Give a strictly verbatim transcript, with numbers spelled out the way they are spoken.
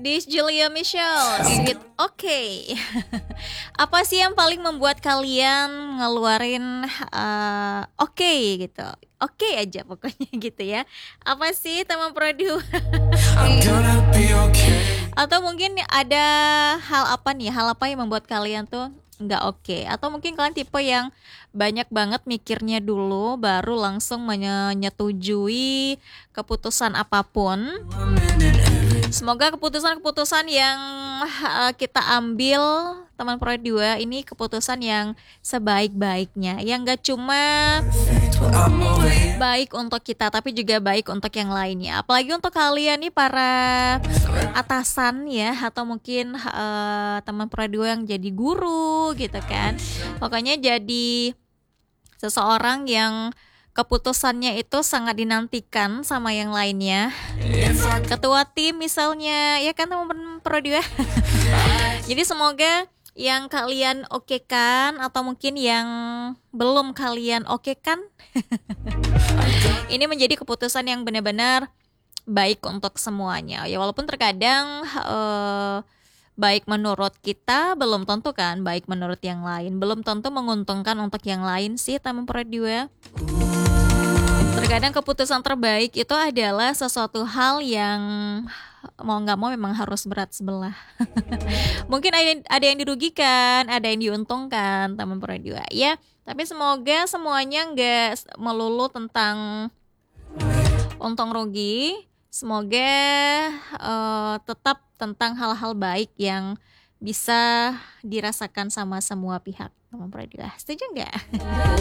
This Julia Michelle, sweet oke. Apa sih yang paling membuat kalian ngeluarin eh, oke gitu? Oke aja pokoknya gitu ya. Apa sih teman produ? Atau mungkin ada hal apa nih? Hal apa yang membuat kalian tuh nggak oke? Atau mungkin kalian tipe yang banyak banget mikirnya dulu baru langsung menyetujui keputusan apapun. Semoga keputusan-keputusan yang uh, kita ambil teman Pro dua ini keputusan yang sebaik-baiknya, yang gak cuma baik untuk kita tapi juga baik untuk yang lainnya. Apalagi untuk kalian nih para atasan ya, atau mungkin uh, teman Pro dua yang jadi guru gitu kan. Pokoknya jadi seseorang yang keputusannya itu sangat dinantikan sama yang lainnya. Ketua tim misalnya, ya kan teman-teman Pro dua. Jadi semoga yang kalian okekan atau mungkin yang belum kalian okekan ini menjadi keputusan yang benar-benar baik untuk semuanya. Ya walaupun terkadang uh, baik menurut kita belum tentu kan baik menurut yang lain, belum tentu menguntungkan untuk yang lain sih teman Pro dua. Terkadang keputusan terbaik itu adalah sesuatu hal yang mau nggak mau memang harus berat sebelah. Mungkin ada, ada yang dirugikan, ada yang diuntungkan teman Pro dua ya. Tapi semoga semuanya nggak melulu tentang untung rugi. Semoga uh, tetap tentang hal-hal baik yang bisa dirasakan sama semua pihak teman Pro dua. Setuju nggak?